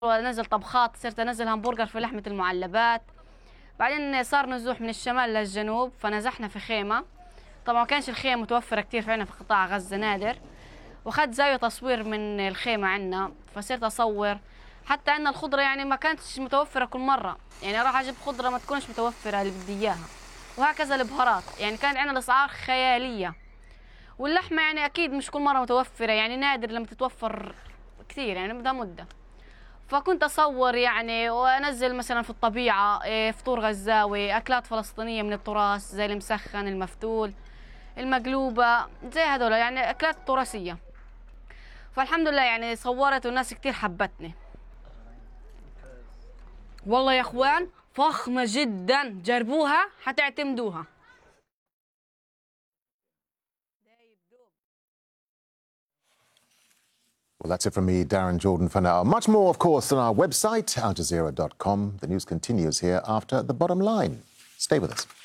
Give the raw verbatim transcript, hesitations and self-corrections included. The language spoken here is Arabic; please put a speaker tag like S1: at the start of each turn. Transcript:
S1: وانزل طبخات، صرت انزل همبرجر في لحمه المعلبات. بعدين صار نزوح من الشمال للجنوب، فنزحنا في خيمه. طبعا ما كانش الخيم متوفره كثير في عنا في قطاع غزه، نادر. واخذت زاويه تصوير من الخيمه عنا، فصرت اصور. حتى عنا الخضره يعني ما كانتش متوفره كل مره، يعني راح اجيب خضره ما تكونش متوفره اللي بدي اياها. وهكذا البهارات، يعني كان عندنا الاسعار خياليه. واللحمه يعني اكيد مش كل مره متوفره، يعني نادر لما تتوفر كثير، يعني بدها مده. فكنت اصور يعني وانزل مثلا في الطبيعه إيه، فطور غزاوي، اكلات فلسطينيه من التراث زي المسخن، المفتول، المقلوبه، زي هذول يعني اكلات تراثيه. فالحمد لله يعني صورت والناس كثير حبتني. والله يا اخوان فخمه جدا، جربوها حتعتمدوها.
S2: Well, that's it from me, Darren Jordan, for now. Much more, of course, on our website, al jazeera dot com. The news continues here after The Bottom Line. Stay with us.